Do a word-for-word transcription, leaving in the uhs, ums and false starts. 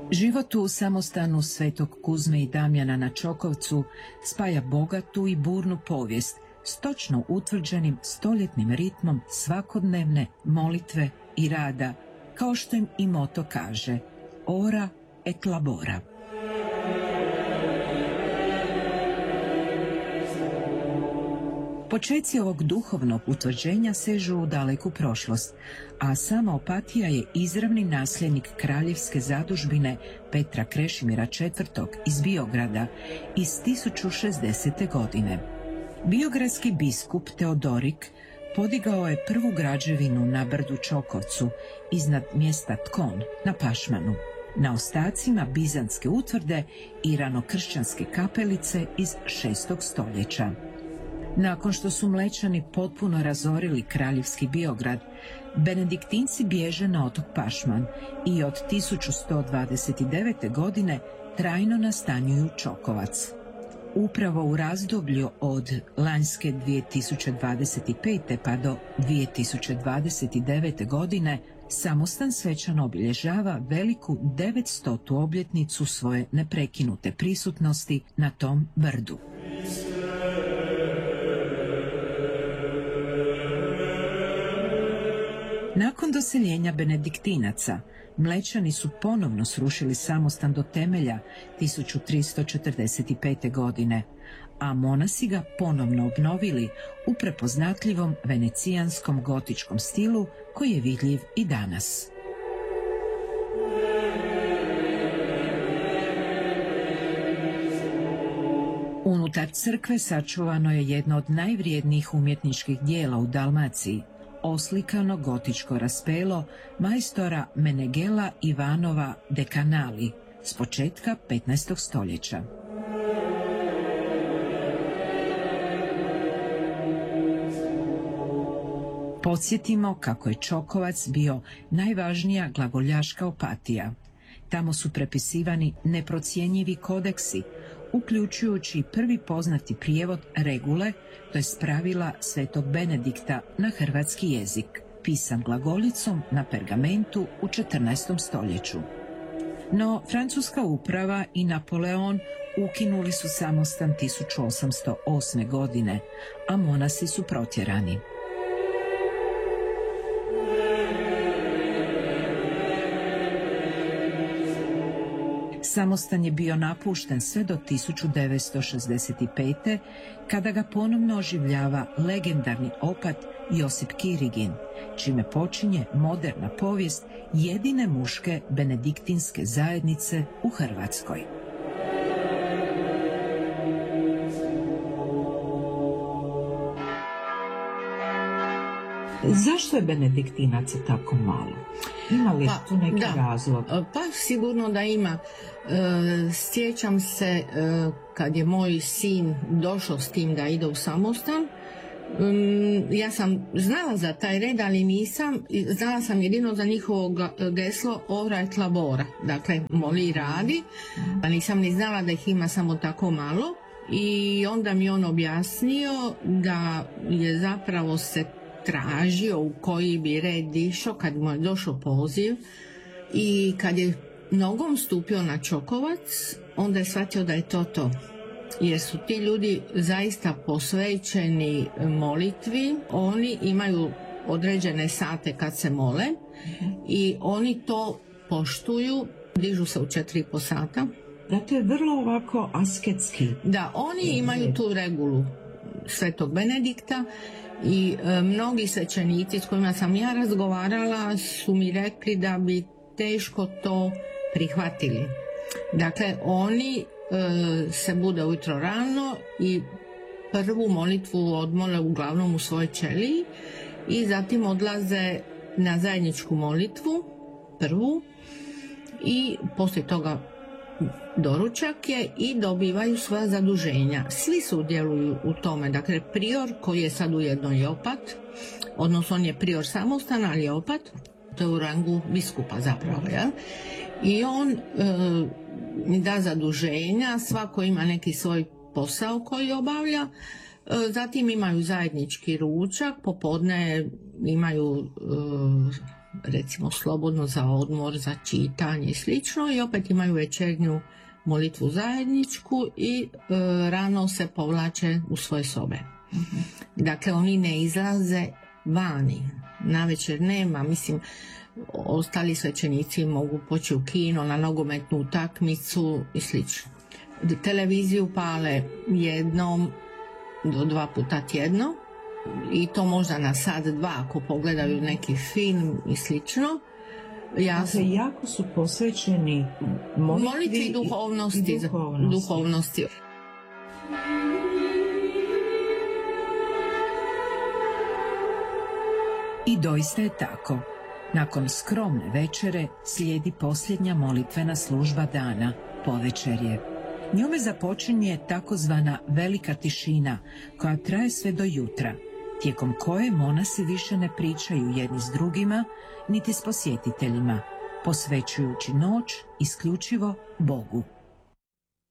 Život u samostanu Svetog Kuzme i Damjana na Čokovcu spaja bogatu i burnu povijest s točno utvrđenim stoljetnim ritmom svakodnevne molitve i rada, kao što im i moto kaže, ora et labora. Počeci ovog duhovnog utvrđenja sežu u daleku prošlost, a sama Opatija je izravni nasljednik kraljevske zadužbine Petra Krešimira četvrtog iz Biograda iz tisuću šezdesete. godine. Biogradski biskup Teodorik podigao je prvu građevinu na brdu Čokovcu, iznad mjesta Tkon, na Pašmanu, na ostacima bizantske utvrde i ranokršćanske kapelice iz šestog stoljeća. Nakon što su Mlečani potpuno razorili kraljevski Biograd, benediktinci bježe na otok Pašman i od tisuću sto dvadeset devete. godine trajno nastanjuju Čokovac. Upravo u razdoblju od lanjske dvije tisuće dvadeset pete. pa do dvije tisuće dvadeset devete. godine samostan svečano obilježava veliku devetstotu obljetnicu svoje neprekinute prisutnosti na tom brdu. Nakon doseljenja benediktinaca, Mlečani su ponovno srušili samostan do temelja tisuću tristo četrdeset pete. godine, a monasi ga ponovno obnovili u prepoznatljivom venecijanskom gotičkom stilu koji je vidljiv i danas. Unutar crkve sačuvano je jedno od najvrijednijih umjetničkih dijela u Dalmaciji, oslikano gotičko raspelo majstora Menegela Ivanova de Canali s početka petnaestog. stoljeća. Podsjetimo kako je Čokovac bio najvažnija glagoljaška Opatija. Tamo su prepisivani neprocjenjivi kodeksi, uključujući prvi poznati prijevod regule, to je pravila Svetog Benedikta na hrvatski jezik, pisan glagolicom na pergamentu u četrnaestom. stoljeću. No, francuska uprava i Napoleon ukinuli su samostan tisuću osamsto osme. godine, a monasi su protjerani. Samostan je bio napušten sve do tisuću devetsto šezdeset pete. kada ga ponovno oživljava legendarni opat Josip Kirigin, čime počinje moderna povijest jedine muške benediktinske zajednice u Hrvatskoj. Zašto je benediktinaca tako malo? Ima li pa, tu neki da, razlog? Pa sigurno da ima. E, sjećam se e, kad je moj sin došao s tim da ide u samostan, um, ja sam znala za taj red, ali nisam, znala sam jedino za njihovo geslo ora et labora, dakle moli i radi, a nisam ni znala da ih ima samo tako malo. I onda mi on objasnio da je zapravo se tražio u koji bi red išao kad mu je došao poziv, i kad je nogom stupio na Čokovac, onda je shvatio da je to to. Jer su ti ljudi zaista posvećeni molitvi, oni imaju određene sate kad se mole i oni to poštuju, dižu se u četiri i po sata. Dakle, vrlo ovako asketski. Da, oni imaju tu regulu Svetog Benedikta. I e, mnogi svećenici s kojima sam ja razgovarala su mi rekli da bi teško to prihvatili. Dakle, oni e, se bude ujutro rano i prvu molitvu odmole uglavnom u svojoj ćeliji i zatim odlaze na zajedničku molitvu, prvu, i poslije toga doručak je i dobivaju svoja zaduženja. Svi sudjeluju u tome. Dakle, prior koji je sad ujedno i opat, odnosno on je prior samostana, ali je opat, to je u rangu biskupa zapravo, ja? I on e, mi da zaduženja, svako ima neki svoj posao koji obavlja, e, zatim imaju zajednički ručak, popodne imaju e, recimo slobodno za odmor, za čitanje i slično, i opet imaju večernju molitvu zajedničku i e, rano se povlače u svoje sobe. Dakle, oni ne izlaze vani. Navečer nema, mislim, ostali svećenici mogu poći u kino, na nogometnu utakmicu i slično. Televiziju pale jednom do dva puta tjedno i to možda na sat dva ako pogledaju neki film i slično. Ja dakle, jako su posvećeni molitvi, molitvi i duhovnosti. I duhovnosti. duhovnosti. I doista je tako. Nakon skromne večere slijedi posljednja molitvena služba dana, povečerje. Njome započinje takozvana velika tišina, koja traje sve do jutra, tijekom koje monasi više ne pričaju jedni s drugima, niti s posjetiteljima, posvećujući noć isključivo Bogu.